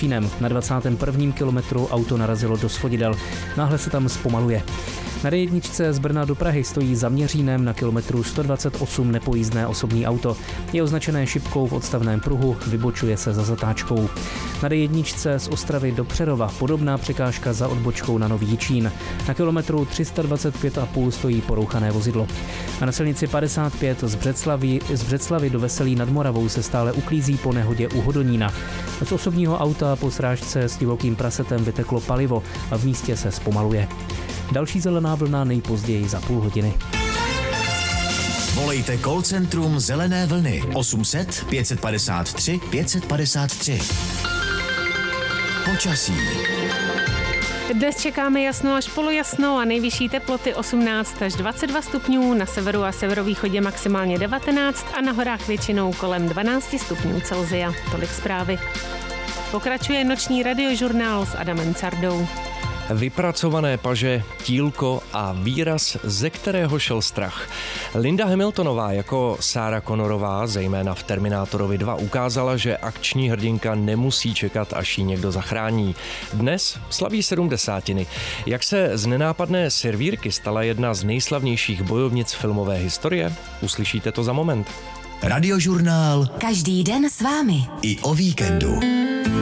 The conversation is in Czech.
Jičínem. Na 21. kilometru auto narazilo do svodidel. Náhle se tam zpomaluje. Na D1 z Brna do Prahy stojí za Měřínem na kilometru 128 nepojízdné osobní auto. Je označené šipkou v odstavném pruhu, vybočuje se za zatáčkou. Na D1 z Ostravy do Přerova podobná překážka za odbočkou na Nový Jičín. Na kilometru 325,5 stojí porouchané vozidlo. A na silnici 55 z Břeclavi do Veselí nad Moravou se stále uklízí po nehodě u Hodonína. Z osobního auta po srážce s divokým prasetem vyteklo palivo a v místě se zpomaluje. Další zelená vlna nejpozději za půl hodiny. Volejte call centrum Zelené vlny 800 553 553. Počasí. Dnes čekáme jasno až polojasno a nejvyšší teploty 18 až 22 stupňů, na severu a severovýchodě maximálně 19 a na horách většinou kolem 12 stupňů Celsia. Tolik zprávy. Pokračuje noční radiožurnál s Adamem Cardou. Vypracované paže, tílko a výraz, ze kterého šel strach. Linda Hamiltonová jako Sarah Connorová, zejména v Terminátorovi 2, ukázala, že akční hrdinka nemusí čekat, až ji někdo zachrání. Dnes slaví 70. Jak se z nenápadné servírky stala jedna z nejslavnějších bojovnic filmové historie? Uslyšíte to za moment. Radiožurnál. Každý den s vámi. I o víkendu.